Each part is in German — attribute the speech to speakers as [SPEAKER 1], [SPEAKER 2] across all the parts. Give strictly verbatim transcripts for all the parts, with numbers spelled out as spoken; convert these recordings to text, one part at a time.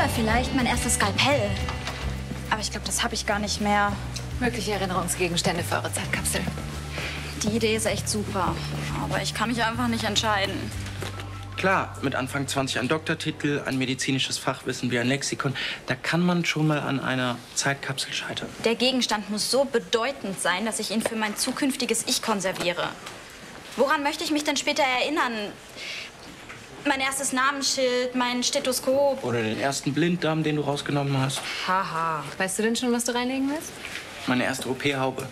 [SPEAKER 1] Oder vielleicht mein erstes Skalpell. Aber ich glaube, das habe ich gar nicht mehr.
[SPEAKER 2] Mögliche Erinnerungsgegenstände für eure Zeitkapsel.
[SPEAKER 1] Die Idee ist echt super. Aber ich kann mich einfach nicht entscheiden.
[SPEAKER 3] Klar, mit Anfang zwanzig ein Doktortitel, ein medizinisches Fachwissen wie ein Lexikon. Da kann man schon mal an einer Zeitkapsel scheitern.
[SPEAKER 1] Der Gegenstand muss so bedeutend sein, dass ich ihn für mein zukünftiges Ich konserviere. Woran möchte ich mich denn später erinnern? Mein erstes Namensschild, mein Stethoskop.
[SPEAKER 3] Oder den ersten Blinddarm, den du rausgenommen hast.
[SPEAKER 2] Haha. Weißt du denn schon, was du reinlegen willst?
[SPEAKER 3] Meine erste O P-Haube.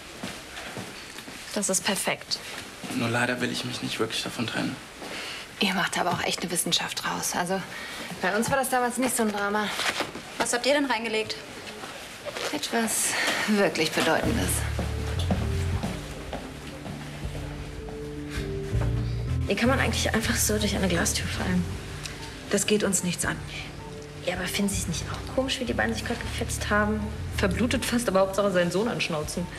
[SPEAKER 1] Das ist perfekt.
[SPEAKER 3] Nur leider will ich mich nicht wirklich davon trennen.
[SPEAKER 2] Ihr macht aber auch echt eine Wissenschaft raus. Also, bei uns war das damals nicht so ein Drama.
[SPEAKER 1] Was habt ihr denn reingelegt?
[SPEAKER 2] Etwas wirklich Bedeutendes.
[SPEAKER 4] Hier kann man eigentlich einfach so durch eine Glastür fallen. Das geht uns nichts an. Ja, aber finden Sie es nicht auch komisch, wie die beiden sich gerade gefetzt haben? Verblutet fast, aber Hauptsache seinen Sohn anschnauzen.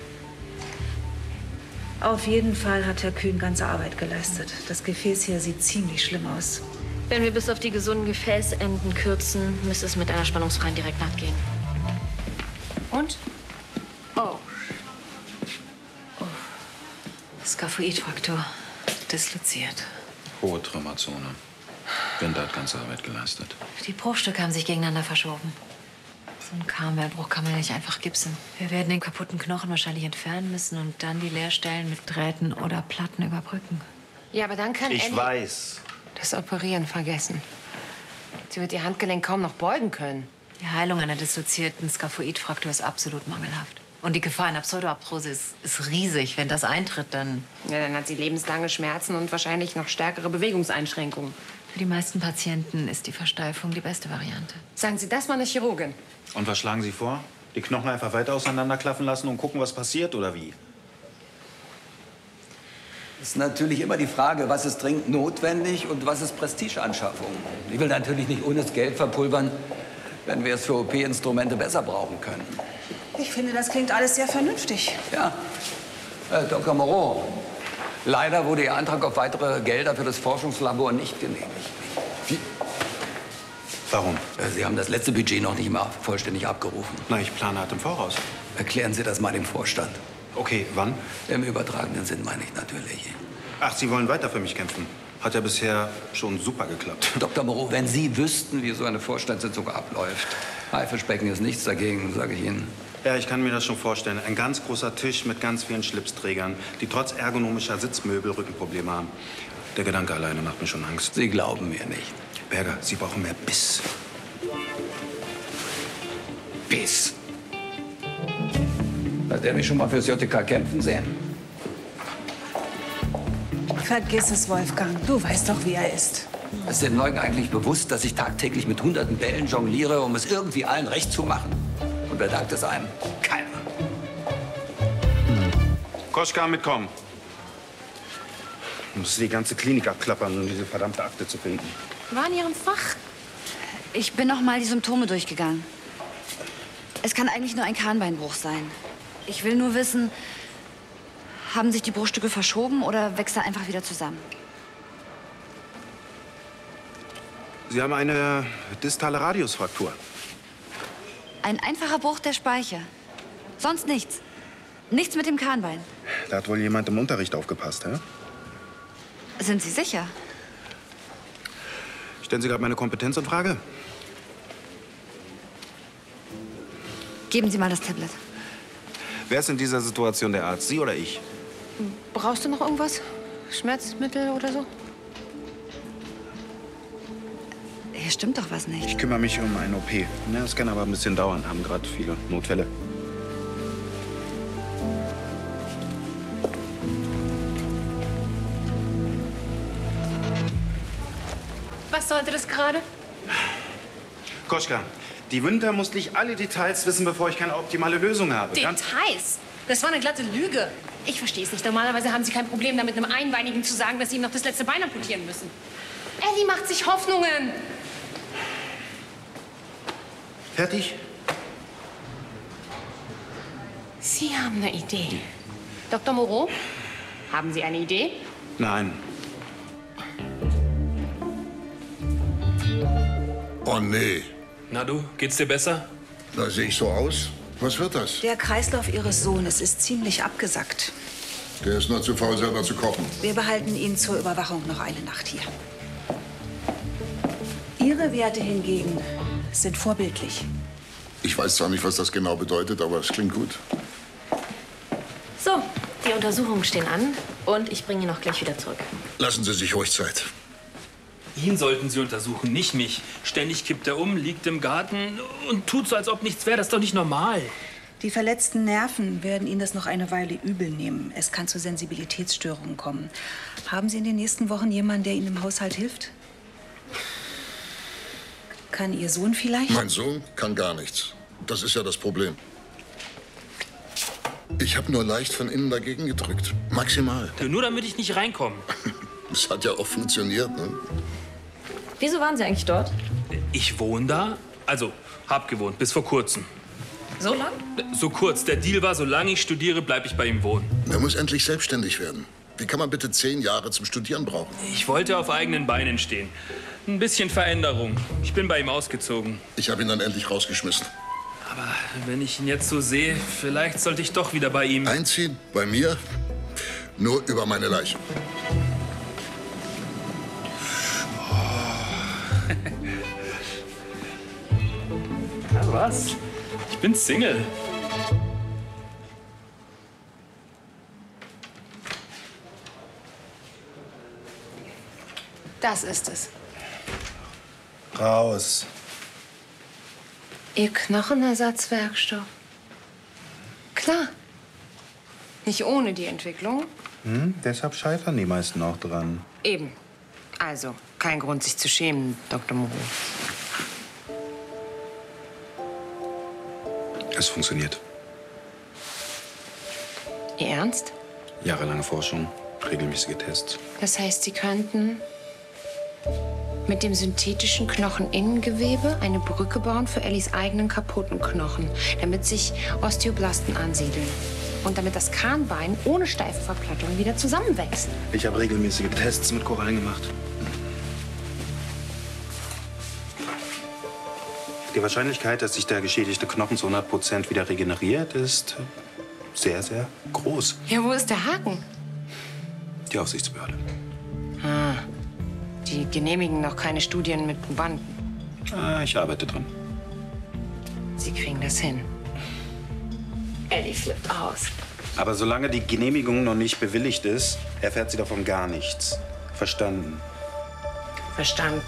[SPEAKER 4] Auf jeden Fall hat Herr Kühn ganze Arbeit geleistet. Das Gefäß hier sieht ziemlich schlimm aus. Wenn wir bis auf die gesunden Gefäßenden kürzen, müsste es mit einer spannungsfreien Direktnaht gehen.
[SPEAKER 2] Und? Oh. oh. Skaphoidfraktur. Disloziert.
[SPEAKER 5] Hohe Traumazone. Winter hat ganze Arbeit geleistet.
[SPEAKER 2] Die Bruchstücke haben sich gegeneinander verschoben. So einen Kahlmeerbruch kann man ja nicht einfach gipsen. Wir werden den kaputten Knochen wahrscheinlich entfernen müssen und dann die Leerstellen mit Drähten oder Platten überbrücken. Ja, aber dann kann
[SPEAKER 6] Ich
[SPEAKER 2] Ellie
[SPEAKER 6] weiß.
[SPEAKER 2] das Operieren vergessen. Sie wird ihr Handgelenk kaum noch beugen können. Die Heilung einer dislozierten Skaphoidfraktur ist absolut mangelhaft. Und die Gefahr einer Pseudoarthrose ist, ist riesig. Wenn das eintritt, dann...
[SPEAKER 7] Ja, dann hat sie lebenslange Schmerzen und wahrscheinlich noch stärkere Bewegungseinschränkungen.
[SPEAKER 2] Für die meisten Patienten ist die Versteifung die beste Variante.
[SPEAKER 7] Sagen Sie das mal einer Chirurgin.
[SPEAKER 6] Und was schlagen Sie vor? Die Knochen einfach weiter auseinanderklaffen lassen und gucken, was passiert, oder wie?
[SPEAKER 8] Ist natürlich immer die Frage, was ist dringend notwendig und was ist Prestigeanschaffung. Ich will natürlich nicht ohne das Geld verpulvern, wenn wir es für O P-Instrumente besser brauchen können.
[SPEAKER 9] Ich finde, das klingt alles sehr vernünftig.
[SPEAKER 8] Ja, äh, Doktor Moreau, leider wurde Ihr Antrag auf weitere Gelder für das Forschungslabor nicht genehmigt.
[SPEAKER 6] Wie? Warum?
[SPEAKER 8] Äh, Sie haben das letzte Budget noch nicht mal vollständig abgerufen.
[SPEAKER 6] Na, ich plane halt im Voraus.
[SPEAKER 8] Erklären Sie das mal dem Vorstand.
[SPEAKER 6] Okay, wann?
[SPEAKER 8] Im übertragenen Sinn meine ich natürlich.
[SPEAKER 6] Ach, Sie wollen weiter für mich kämpfen? Hat ja bisher schon super geklappt.
[SPEAKER 8] Doktor Moreau, wenn Sie wüssten, wie so eine Vorstandssitzung abläuft. Haifischbecken ist nichts dagegen, sage ich Ihnen.
[SPEAKER 6] Ja, ich kann mir das schon vorstellen. Ein ganz großer Tisch mit ganz vielen Schlipsträgern, die trotz ergonomischer Sitzmöbel Rückenprobleme haben. Der Gedanke alleine macht mir schon Angst.
[SPEAKER 8] Sie glauben mir nicht.
[SPEAKER 6] Berger, Sie brauchen mehr Biss.
[SPEAKER 8] Biss? Hat er mich schon mal fürs J T K kämpfen sehen?
[SPEAKER 9] Vergiss es, Wolfgang. Du weißt doch, wie er ist.
[SPEAKER 8] Ist dem Neugen eigentlich bewusst, dass ich tagtäglich mit hunderten Bällen jongliere, um es irgendwie allen recht zu machen? Und wer dankt es einem? Keiner.
[SPEAKER 6] Koschka, mitkommen. Ich muss die ganze Klinik abklappern, um diese verdammte Akte zu finden.
[SPEAKER 1] War in Ihrem Fach. Ich bin noch mal die Symptome durchgegangen. Es kann eigentlich nur ein Kahnbeinbruch sein. Ich will nur wissen, haben sich die Bruchstücke verschoben oder wächst er einfach wieder zusammen?
[SPEAKER 6] Sie haben eine distale Radiusfraktur.
[SPEAKER 1] Ein einfacher Bruch der Speiche. Sonst nichts. Nichts mit dem Kahnbein.
[SPEAKER 6] Da hat wohl jemand im Unterricht aufgepasst, hä?
[SPEAKER 1] Sind Sie sicher?
[SPEAKER 6] Stellen Sie gerade meine Kompetenz in Frage?
[SPEAKER 1] Geben Sie mal das Tablet.
[SPEAKER 6] Wer ist in dieser Situation der Arzt, Sie oder ich?
[SPEAKER 7] Brauchst du noch irgendwas? Schmerzmittel oder so?
[SPEAKER 1] Hier stimmt doch was nicht.
[SPEAKER 6] Ich kümmere mich um eine O P. Ja, das kann aber ein bisschen dauern, haben gerade viele Notfälle.
[SPEAKER 7] Was sollte das gerade?
[SPEAKER 6] Koschka, die Winter muss nicht alle Details wissen, bevor ich keine optimale Lösung habe. Ganz-
[SPEAKER 7] Details? Das war eine glatte Lüge. Ich verstehe es nicht. Normalerweise haben Sie kein Problem damit, einem Einbeinigen zu sagen, dass Sie ihm noch das letzte Bein amputieren müssen. Ellie macht sich Hoffnungen.
[SPEAKER 6] Fertig?
[SPEAKER 7] Sie haben eine Idee. Doktor Moreau, haben Sie eine Idee?
[SPEAKER 6] Nein.
[SPEAKER 10] Oh, nee.
[SPEAKER 11] Na du, geht's dir besser?
[SPEAKER 10] Da sehe ich so aus. Was wird das?
[SPEAKER 9] Der Kreislauf Ihres Sohnes ist ziemlich abgesackt.
[SPEAKER 10] Der ist nur zu faul, selber zu kochen.
[SPEAKER 9] Wir behalten ihn zur Überwachung noch eine Nacht hier. Ihre Werte hingegen sind vorbildlich.
[SPEAKER 10] Ich weiß zwar nicht, was das genau bedeutet, aber es klingt gut.
[SPEAKER 4] So, die Untersuchungen stehen an und ich bringe ihn noch gleich wieder zurück.
[SPEAKER 10] Lassen Sie sich ruhig Zeit.
[SPEAKER 11] Ihn sollten Sie untersuchen, nicht mich. Ständig kippt er um, liegt im Garten und tut so, als ob nichts wäre. Das ist doch nicht normal.
[SPEAKER 9] Die verletzten Nerven werden Ihnen das noch eine Weile übel nehmen. Es kann zu Sensibilitätsstörungen kommen. Haben Sie in den nächsten Wochen jemanden, der Ihnen im Haushalt hilft? Kann Ihr Sohn vielleicht?
[SPEAKER 10] Mein Sohn kann gar nichts. Das ist ja das Problem. Ich habe nur leicht von innen dagegen gedrückt. Maximal.
[SPEAKER 11] Nur damit ich nicht reinkomme.
[SPEAKER 10] Das hat ja auch funktioniert, ne?
[SPEAKER 4] Wieso waren Sie eigentlich dort?
[SPEAKER 11] Ich wohne da. Also, hab gewohnt, bis vor kurzem.
[SPEAKER 4] So lang?
[SPEAKER 11] So kurz. Der Deal war, solange ich studiere, bleibe ich bei ihm wohnen.
[SPEAKER 10] Er muss endlich selbstständig werden. Wie kann man bitte zehn Jahre zum Studieren brauchen?
[SPEAKER 11] Ich wollte auf eigenen Beinen stehen. Ein bisschen Veränderung. Ich bin bei ihm ausgezogen.
[SPEAKER 10] Ich habe ihn dann endlich rausgeschmissen.
[SPEAKER 11] Aber wenn ich ihn jetzt so sehe, vielleicht sollte ich doch wieder bei ihm...
[SPEAKER 10] Einziehen? Bei mir? Nur über meine Leiche.
[SPEAKER 11] Na was? Ich bin Single.
[SPEAKER 2] Das ist es.
[SPEAKER 6] Raus.
[SPEAKER 2] Ihr Knochenersatzwerkstoff. Klar. Nicht ohne die Entwicklung.
[SPEAKER 6] Hm, deshalb scheitern die meisten auch dran.
[SPEAKER 2] Eben. Also, kein Grund, sich zu schämen, Doktor Moreau.
[SPEAKER 6] Es funktioniert.
[SPEAKER 2] Ihr Ernst?
[SPEAKER 6] Jahrelange Forschung, regelmäßige Tests.
[SPEAKER 2] Das heißt, Sie könnten mit dem synthetischen Knocheninnengewebe eine Brücke bauen für Ellis eigenen kaputten Knochen, damit sich Osteoblasten ansiedeln. Und damit das Kahnbein ohne steife Verplattung wieder zusammenwächst.
[SPEAKER 6] Ich habe regelmäßige Tests mit Korallen gemacht. Die Wahrscheinlichkeit, dass sich der geschädigte Knochen zu hundert Prozent wieder regeneriert, ist sehr, sehr groß.
[SPEAKER 2] Ja, wo ist der Haken?
[SPEAKER 6] Die Aufsichtsbehörde.
[SPEAKER 2] Ah, die genehmigen noch keine Studien mit Probanden.
[SPEAKER 6] Ah, ich arbeite dran.
[SPEAKER 2] Sie kriegen das hin. Ellie flippt aus.
[SPEAKER 6] Aber solange die Genehmigung noch nicht bewilligt ist, erfährt sie davon gar nichts. Verstanden?
[SPEAKER 2] Verstanden.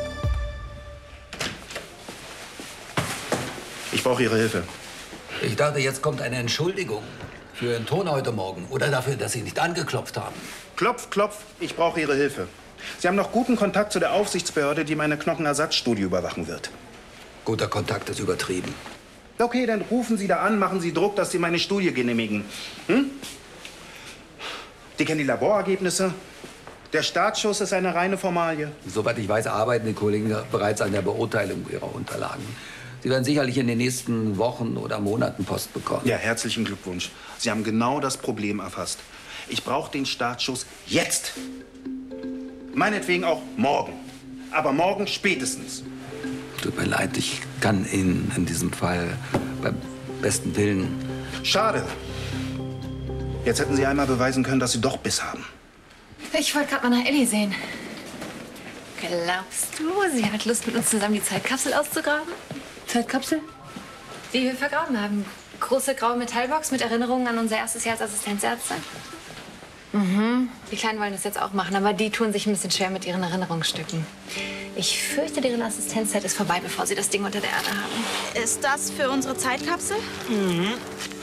[SPEAKER 6] Ich brauche Ihre Hilfe.
[SPEAKER 8] Ich dachte, jetzt kommt eine Entschuldigung für Ihren Ton heute Morgen. Oder dafür, dass Sie nicht angeklopft haben.
[SPEAKER 6] Klopf, klopf, ich brauche Ihre Hilfe. Sie haben noch guten Kontakt zu der Aufsichtsbehörde, die meine Knochenersatzstudie überwachen wird.
[SPEAKER 8] Guter Kontakt ist übertrieben.
[SPEAKER 6] Okay, dann rufen Sie da an, machen Sie Druck, dass Sie meine Studie genehmigen. Hm? Die kennen die Laborergebnisse. Der Startschuss ist eine reine Formalie.
[SPEAKER 8] Soweit ich weiß, arbeiten die Kollegen bereits an der Beurteilung Ihrer Unterlagen. Sie werden sicherlich in den nächsten Wochen oder Monaten Post bekommen.
[SPEAKER 6] Ja, herzlichen Glückwunsch. Sie haben genau das Problem erfasst. Ich brauche den Startschuss jetzt. Meinetwegen auch morgen. Aber morgen spätestens.
[SPEAKER 8] Tut mir leid, ich kann Ihnen in diesem Fall beim besten Willen...
[SPEAKER 6] Schade. Jetzt hätten Sie einmal beweisen können, dass Sie doch Biss haben.
[SPEAKER 1] Ich wollte gerade mal nach Ellie sehen. Glaubst du, sie hat Lust, mit uns zusammen die Zeitkapsel auszugraben?
[SPEAKER 2] Zeitkapsel?
[SPEAKER 1] Die wir vergraben haben. Große graue Metallbox mit Erinnerungen an unser erstes Jahr als Assistenzärztin. Mhm. Die Kleinen wollen das jetzt auch machen, aber die tun sich ein bisschen schwer mit ihren Erinnerungsstücken. Ich fürchte, deren Assistenzzeit ist vorbei, bevor sie das Ding unter der Erde haben.
[SPEAKER 9] Ist das für unsere Zeitkapsel?
[SPEAKER 3] Mhm.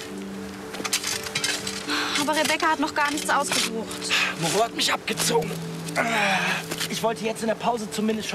[SPEAKER 9] Aber Rebecca hat noch gar nichts ausgedruckt.
[SPEAKER 3] Moreau hat mich abgezogen. Ich wollte jetzt in der Pause zumindest schon